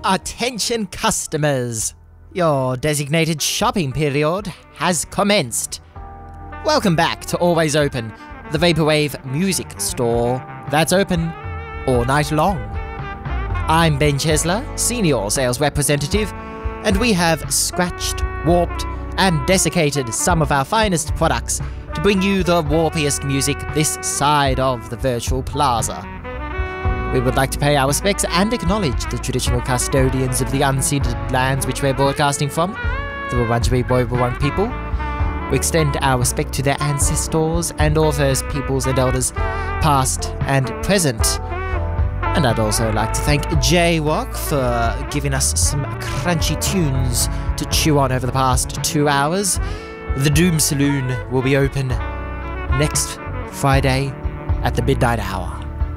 Attention customers! Your designated shopping period has commenced. Welcome back to Always Open, the Vaporwave music store that's open all night long. I'm Ben Chesler, Senior Sales Representative, and we have scratched, warped, and desiccated some of our finest products to bring you the warpiest music this side of the virtual plaza. We would like to pay our respects and acknowledge the traditional custodians of the unceded lands which we're broadcasting from, the Wurundjeri Woi-wurrung people. We extend our respect to their ancestors and all First Peoples and Elders, past and present. And I'd also like to thank J-Rock for giving us some crunchy tunes to chew on over the past 2 hours. The Doom Saloon will be open next Friday at the midnight hour.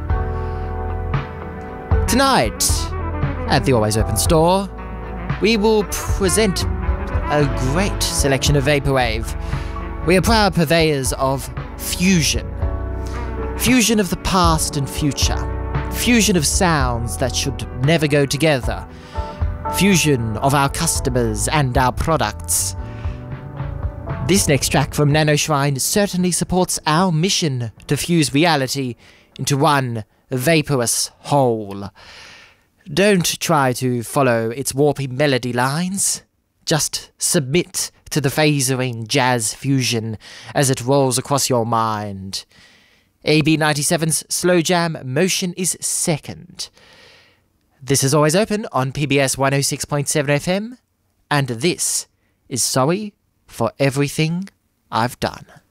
Tonight, at the Always Open store, we will present a great selection of Vaporwave. We are proud purveyors of fusion. Fusion of the past and future. Fusion of sounds that should never go together. Fusion of our customers and our products. This next track from Nanoshrine certainly supports our mission to fuse reality into one vaporous whole. Don't try to follow its warpy melody lines. Just submit to the phasering jazz fusion as it rolls across your mind. AB97's Slow Jam Motion is second. This is Always Open on PBS 106.7 FM, and this is Sorry for Everything I've Done.